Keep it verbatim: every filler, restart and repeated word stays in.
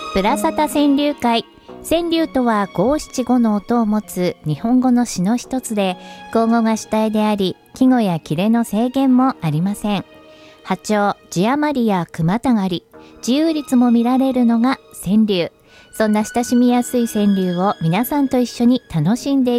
プラサタ川柳会。川柳とは五七五の音を持つ日本語の詩の一つで、口語が主体であり、季語や切れの制限もありません。破調、字余りや句またがり、自由律も見られるのが川柳。そんな親しみやすい川柳を皆さんと一緒に楽しんで